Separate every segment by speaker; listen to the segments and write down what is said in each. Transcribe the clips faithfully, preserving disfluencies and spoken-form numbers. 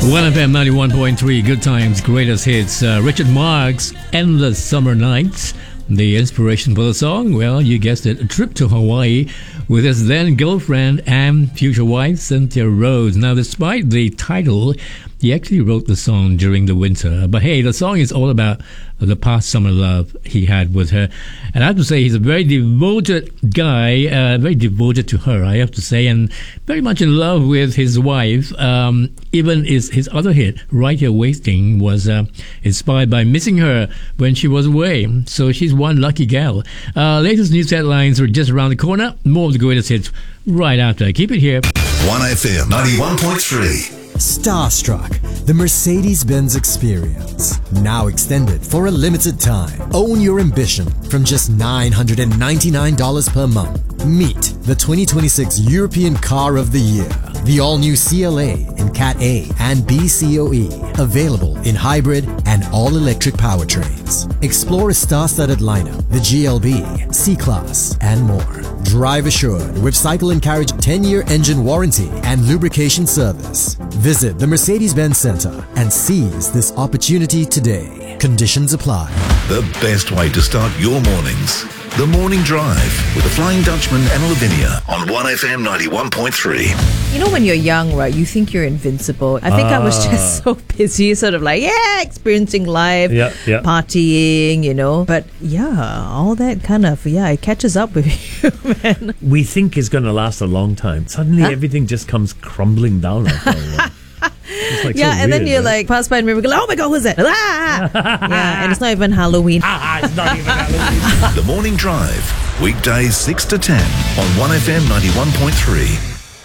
Speaker 1: one F M ninety-one point three, Good Times, Greatest Hits. Uh, Richard Marx, Endless Summer Nights. The inspiration for the song, well, you guessed it, a trip to Hawaii with his then girlfriend and future wife, Cynthia Rhodes. Now, despite the title, he actually wrote the song during the winter. But hey, the song is all about the past summer love he had with her. And I have to say, he's a very devoted guy, uh, very devoted to her, I have to say, and very much in love with his wife. Um, even his, his other hit, Right Here Wasting, was uh, inspired by missing her when she was away. So she's one lucky gal. Uh, latest news headlines are just around the corner. More of the greatest hits right after. Keep it here.
Speaker 2: one F M ninety-one point three.
Speaker 3: Starstruck, the Mercedes-Benz experience. Now extended for a limited time. Own your ambition from just nine hundred ninety-nine dollars per month. Meet the twenty twenty-six European Car of the Year. The all-new C L A in Cat A and B C O E. Available in hybrid and all-electric powertrains. Explore a star-studded lineup, the G L B, C-Class, and more. Drive assured with Cycle and Carriage ten-year engine warranty and lubrication service. Visit the Mercedes-Benz Center and seize this opportunity today. Conditions apply.
Speaker 2: The best way to start your mornings. The Morning Drive with the Flying Dutchman and Lavinia on one F M ninety-one point three.
Speaker 4: You know, when you're young, right, you think you're invincible. I think ah. I was just so busy, sort of like, yeah, experiencing life,
Speaker 5: yeah, yeah.
Speaker 4: partying, you know. But yeah, all that kind of, yeah, it catches up with you, man.
Speaker 5: We think it's going to last a long time. Suddenly huh? everything just comes crumbling down after a while. Like
Speaker 4: yeah,
Speaker 5: so
Speaker 4: and
Speaker 5: weird,
Speaker 4: then you're
Speaker 5: right?
Speaker 4: like, pass by and we go, oh my God, who's that? Ah! Yeah, and it's not even Halloween.
Speaker 5: Ah, it's not even Halloween.
Speaker 2: The Morning Drive, weekdays six to ten on one F M ninety-one point three.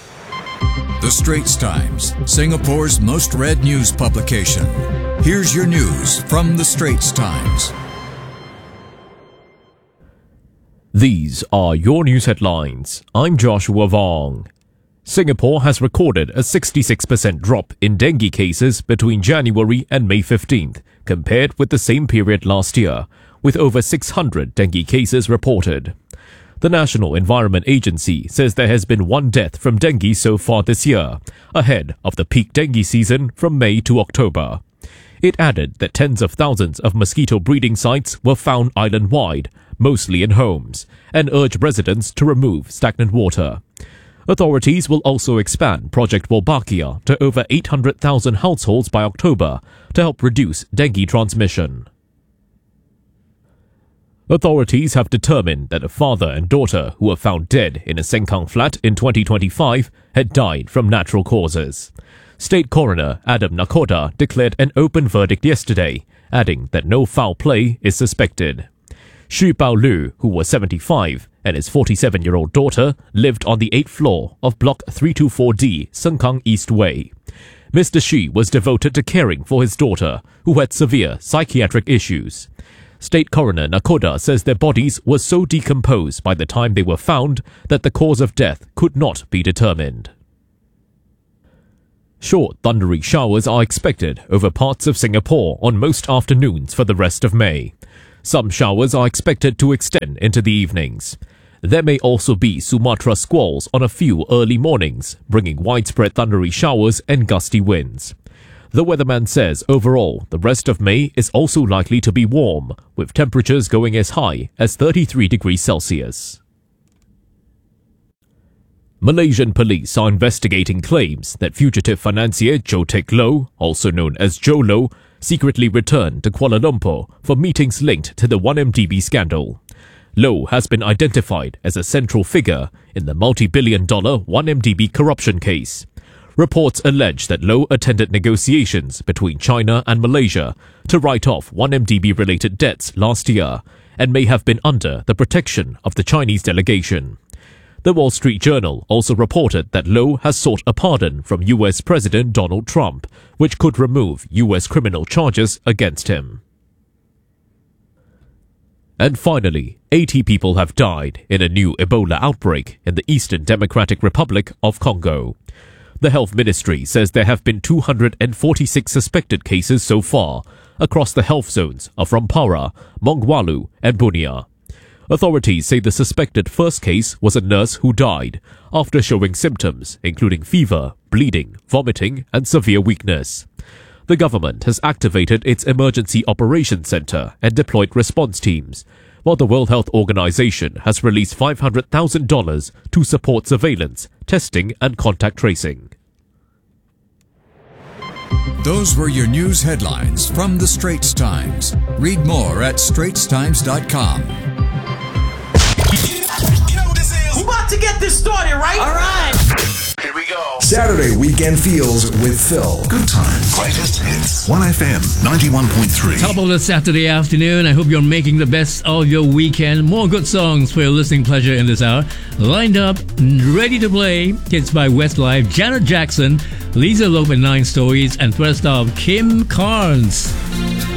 Speaker 6: The Straits Times, Singapore's most read news publication. Here's your news from The Straits Times.
Speaker 7: These are your news headlines. I'm Joshua Vong. Singapore has recorded a sixty-six percent drop in dengue cases between January and May fifteenth, compared with the same period last year, with over six hundred dengue cases reported. The National Environment Agency says there has been one death from dengue so far this year, ahead of the peak dengue season from May to October. It added that tens of thousands of mosquito breeding sites were found island-wide, mostly in homes, and urged residents to remove stagnant water. Authorities will also expand Project Wolbachia to over eight hundred thousand households by October to help reduce dengue transmission. Authorities have determined that a father and daughter who were found dead in a Sengkang flat in twenty twenty-five had died from natural causes. State Coroner Adam Nakhoda declared an open verdict yesterday, adding that no foul play is suspected. Xu Baolu, who was seventy-five, and his forty-seven-year-old daughter lived on the eighth floor of Block three twenty-four D, Sengkang East Way. Mister Xu was devoted to caring for his daughter, who had severe psychiatric issues. State Coroner Nakhoda says their bodies were so decomposed by the time they were found that the cause of death could not be determined. Short thundery showers are expected over parts of Singapore on most afternoons for the rest of May. Some showers are expected to extend into the evenings. There may also be Sumatra squalls on a few early mornings, bringing widespread thundery showers and gusty winds. The weatherman says overall, the rest of May is also likely to be warm, with temperatures going as high as thirty-three degrees Celsius. Malaysian police are investigating claims that fugitive financier Joe Teck Low, also known as Joe Low, secretly returned to Kuala Lumpur for meetings linked to the one M D B scandal. Low has been identified as a central figure in the multi-billion dollar one M D B corruption case. Reports allege that Low attended negotiations between China and Malaysia to write off one M D B-related debts last year and may have been under the protection of the Chinese delegation. The Wall Street Journal also reported that Low has sought a pardon from U S President Donald Trump, which could remove U S criminal charges against him. And finally, eighty people have died in a new Ebola outbreak in the Eastern Democratic Republic of Congo. The Health Ministry says there have been two hundred forty-six suspected cases so far across the health zones of Rwampara, Mongwalu and Bunia. Authorities say the suspected first case was a nurse who died after showing symptoms including fever, bleeding, vomiting, and severe weakness. The government has activated its Emergency Operations Center and deployed response teams, while the World Health Organization has released five hundred thousand dollars to support surveillance, testing, and contact tracing.
Speaker 6: Those were your news headlines from the Straits Times. Read more at straits times dot com.
Speaker 8: You know what this is? We're about to get this started, right? All right. Here we go.
Speaker 2: Saturday Weekend Feels with Phil. Good times, greatest hits. one F M ninety-one point three.
Speaker 1: Top of the Saturday afternoon. I hope you're making the best of your weekend. More good songs for your listening pleasure in this hour. Lined up, ready to play. Hits by Westlife, Janet Jackson, Lisa Loeb and Nine Stories, and first off, Kim Carnes.